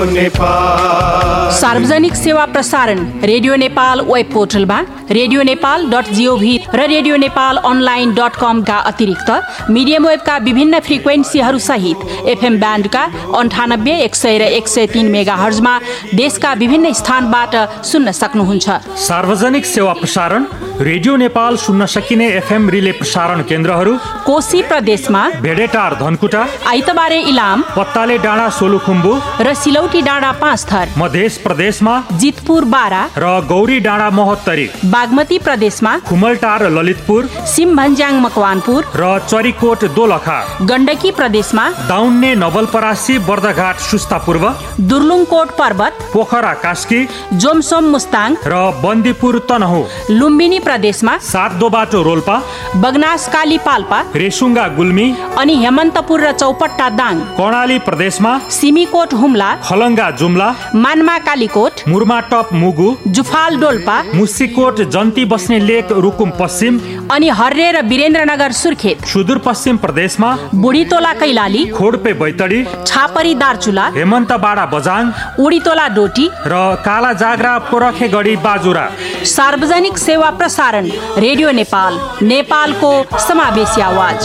सार्वजनिक सेवा प्रसारण रेडियो नेपाल वेब पोर्टलमा radioNepal.gov र रेडियो नेपाल online.com का अतिरिक्त मिडियम वेबका विभिन्न फ्रिक्वेन्सीहरू सहित एफएम ब्यान्डका 98, 100 र 103 मेगाहर्जमा देशका विभिन्न स्थानबाट सुन्न सक्नुहुन्छ। सार्वजनिक सेवा प्रसारण रेडियो नेपाल सुन्न सकिने एफएम रिले प्रसारण केन्द्रहरू कोशी प्रदेशमा भेडेटार धनकुटा, आइतबारे इलाम, पत्ताले डाँडा सोलुखुम्बु र सिलौटी डाँडा 5 थर, मध्य प्रदेशमा जितपुर 12 र गौरी डाँडा महोत्तरी, बागमती प्रदेशमा कुमलटार ललितपुर, सिमभन्ज्याङ मकवानपुर र चरीकोट दोलखा, गण्डकी प्रदेशमा दाउन्ने नवलपरासी बर्दघाट सुस्ता पूर्व, दुर्लुङकोट पर्वत, पोखरा कास्की, जोमसोम मुस्ताङ र बन्दीपुर तनहु, लुम्बिनी प्रदेशमा सातदोबाटो रोल्पा, बगनास काली पाल्पा, रेसुङ्गा गुल्मी अनि हेमन्तपुर र चौपट्टा दाङ, कर्णाली प्रदेशमा सिमीकोट हुम्ला, खलङ्गा जुम्ला, मानमा कालीकोट, मुर्माटप मुगु, जुफाल डोल्पा, मुसिकोट जन्ती बस्ने लेक रुकुम पश्चिम अनि हर्रे र वीरेन्द्रनगर सुर्खेत, सुदूरपश्चिम प्रदेशमा बुढीतोला कैलाली, खोडपे बैतडी, छापरी दार्चुला, हेमन्तबाडा बजाङ, उडीतोला डोटी र काला जाग्रा पोरखेगढी बाजुरा। सार्वजनिक सेवा प्रसारण रेडियो नेपाल, नेपालको समावेशी आवाज।